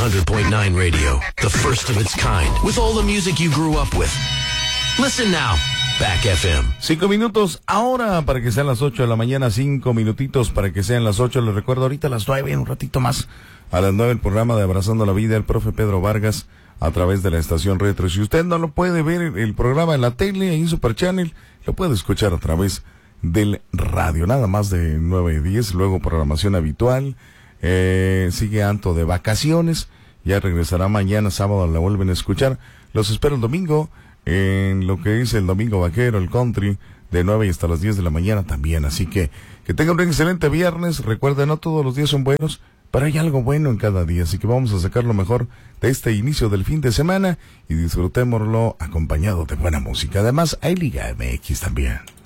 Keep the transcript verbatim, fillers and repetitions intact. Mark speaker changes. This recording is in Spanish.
Speaker 1: hundred point nine Radio, the first of its kind, with all the music you grew up with. Listen now, Back F M.
Speaker 2: Cinco minutos ahora para que sean las ocho de la mañana, cinco minutitos para que sean las ocho. Les recuerdo ahorita a las nueve, en un ratito más. A las nueve el programa de Abrazando la Vida, el profe Pedro Vargas, a través de la estación Retro. Si usted no lo puede ver el programa en la tele, en Super Channel, lo puede escuchar a través del radio. Nada más de nueve a diez, luego programación habitual. Eh, sigue Anto de vacaciones. Ya regresará mañana, sábado, la vuelven a escuchar. Los espero el domingo en lo que es el Domingo Vaquero, el Country, de nueve hasta las diez de la mañana también. Así que, que tengan un excelente viernes. Recuerden, no todos los días son buenos, pero hay algo bueno en cada día. Así que vamos a sacar lo mejor de este inicio del fin de semana y disfrutémoslo acompañado de buena música. Además, hay Liga M X también.